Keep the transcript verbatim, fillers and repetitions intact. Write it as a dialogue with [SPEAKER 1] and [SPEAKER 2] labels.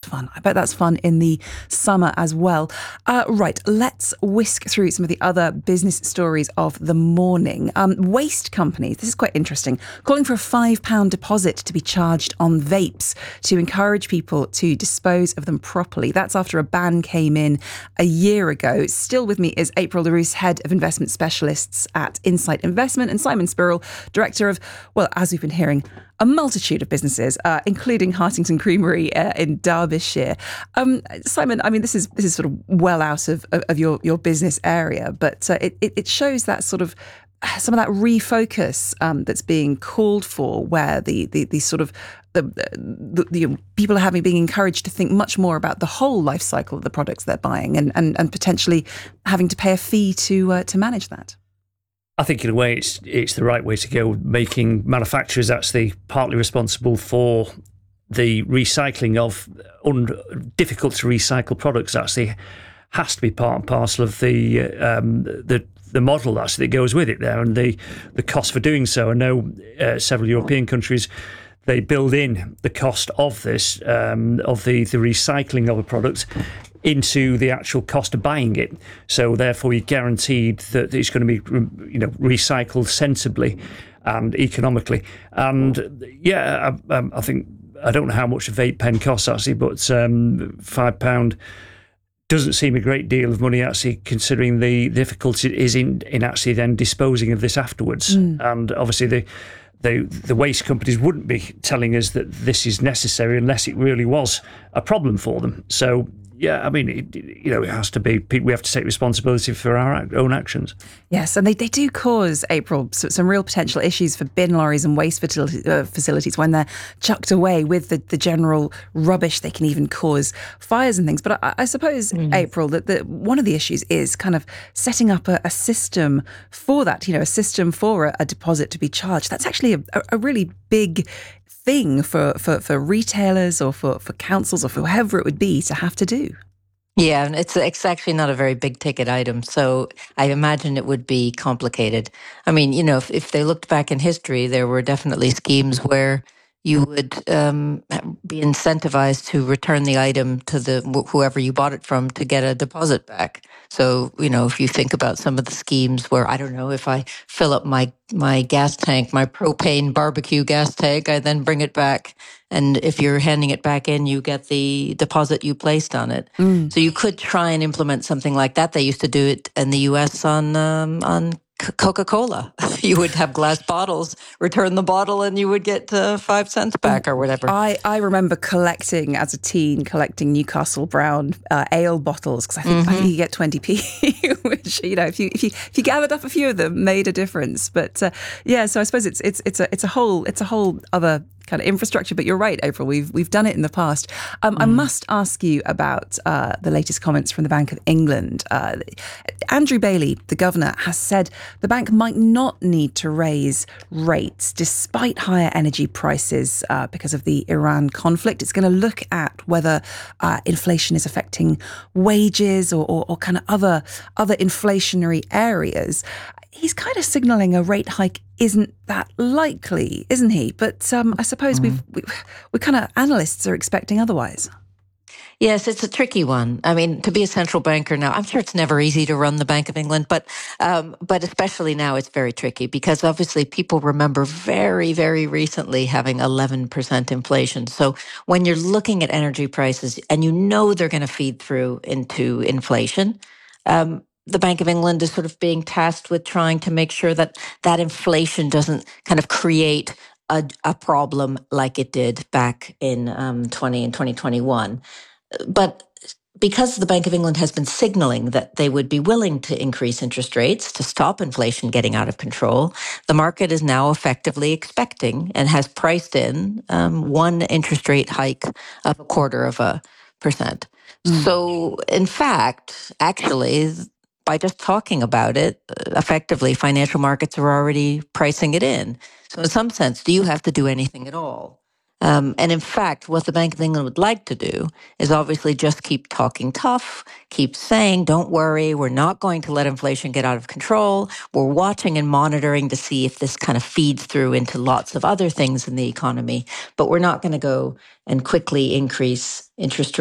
[SPEAKER 1] fun. I bet that's fun in the summer as well. Uh, right, let's whisk through some of the other business stories of the morning. Um, waste companies, this is quite interesting, calling for a five pound deposit to be charged on vapes to encourage people to dispose of them properly. That's after a ban came in a year ago. Still with me is April LaRousse, Head of Investment Specialists at Insight Investment, and Simon Spurrell, Director of, well, as we've been hearing, a multitude of businesses, uh, including Hartington Creamery uh, in Derbyshire. Um, Simon, I mean, this is this is sort of well out of of your, your business area, but uh, it, it shows that sort of some of that refocus um, that's being called for, where the the, the sort of the, the, the people are having being encouraged to think much more about the whole life cycle of the products they're buying, and and, and potentially having to pay a fee to uh, to manage that.
[SPEAKER 2] I think in a way it's it's the right way to go, making manufacturers actually partly responsible for the recycling of un- difficult to recycle products. Actually has to be part and parcel of the um, the the model actually that goes with it there, and the the cost for doing so. I know uh, several European countries, they build in the cost of this, um, of the, the recycling of a product into the actual cost of buying it. So therefore you're guaranteed that it's going to be, you know, recycled sensibly and economically. And yeah, I, I think, I don't know how much a vape pen costs actually, but um, five pound doesn't seem a great deal of money actually, considering the difficulty it is in, in actually then disposing of this afterwards. Mm. And obviously the The, the waste companies wouldn't be telling us that this is necessary unless it really was a problem for them. So, yeah, I mean, it, you know, it has to be, we have to take responsibility for our own actions.
[SPEAKER 1] Yes, and they, they do cause, April, some real potential issues for bin lorries and waste facilities when they're chucked away with the, the general rubbish. They can even cause fires and things. But I, I suppose, mm-hmm. April, that the, one of the issues is kind of setting up a, a system for that, you know, a system for a, a deposit to be charged. That's actually a, a really big thing for, for, for retailers or for, for councils or for whoever it would be to have to do.
[SPEAKER 3] Yeah, and it's it's actually not a very big ticket item, so I imagine it would be complicated. I mean, you know, if, if they looked back in history, there were definitely schemes where you would um, be incentivized to return the item to the whoever you bought it from to get a deposit back. So, you know, if you think about some of the schemes where, I don't know, if I fill up my, my gas tank, my propane barbecue gas tank, I then bring it back. And if you're handing it back in, you get the deposit you placed on it. Mm. So you could try and implement something like that. They used to do it in the U S on um, on Coca-Cola. You would have glass bottles, return the bottle, and you would get uh, five cents back or whatever.
[SPEAKER 1] I, I remember collecting, as a teen, collecting Newcastle Brown uh, ale bottles, because I think, mm-hmm. I think you get twenty p, which, you know, if you if you if you gathered up a few of them, made a difference. But uh, yeah, so I suppose it's it's it's a it's a whole it's a whole other kind of infrastructure. But you're right, April. We've we've done it in the past. Um, mm. I must ask you about uh, the latest comments from the Bank of England. Uh, Andrew Bailey, the governor, has said the bank might not need to raise rates despite higher energy prices uh, because of the Iran conflict. It's going to look at whether uh, inflation is affecting wages or, or, or kind of other other inflationary areas. He's kind of signalling a rate hike isn't that likely, isn't he? But um, I suppose mm. we've, we, we kind of analysts are expecting otherwise.
[SPEAKER 3] Yes, it's a tricky one. I mean, to be a central banker now, I'm sure it's never easy to run the Bank of England, but um, but especially now it's very tricky because obviously people remember very, very recently having eleven percent inflation. So when you're looking at energy prices and you know they're going to feed through into inflation, um, the Bank of England is sort of being tasked with trying to make sure that that inflation doesn't kind of create a, a problem like it did back in um, twenty and twenty twenty-one. But because the Bank of England has been signaling that they would be willing to increase interest rates to stop inflation getting out of control, the market is now effectively expecting and has priced in um, one interest rate hike of a quarter of a percent. Mm. So, in fact, actually, by just talking about it, effectively, financial markets are already pricing it in. So in some sense, do you have to do anything at all? Um, and in fact, what the Bank of England would like to do is obviously just keep talking tough, keep saying, don't worry, we're not going to let inflation get out of control. We're watching and monitoring to see if this kind of feeds through into lots of other things in the economy, but we're not going to go and quickly increase interest rates.